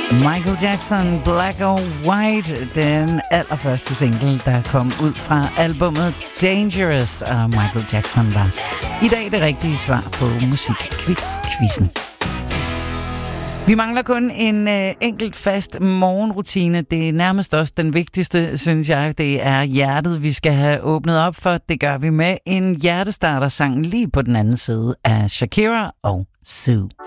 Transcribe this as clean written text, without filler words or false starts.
Michael Jackson, Black or White, den allerførste single, der kom ud fra albumet Dangerous, og Michael Jackson var i dag det rigtige svar på musikquizzen. Vi mangler kun en enkelt fast morgenrutine. Det er nærmest også den vigtigste, synes jeg. Det er hjertet, vi skal have åbnet op for. Det gør vi med en hjertestarter-sang lige på den anden side af Shakira og Sue.